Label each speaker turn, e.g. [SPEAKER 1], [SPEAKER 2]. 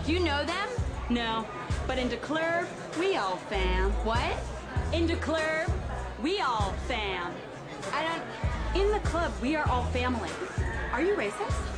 [SPEAKER 1] Do you know them?
[SPEAKER 2] No, but in the club, we all fam.
[SPEAKER 1] What?
[SPEAKER 2] In the club, we all fam.
[SPEAKER 1] I don't...
[SPEAKER 2] In the club, we are all family.
[SPEAKER 1] Are you racist?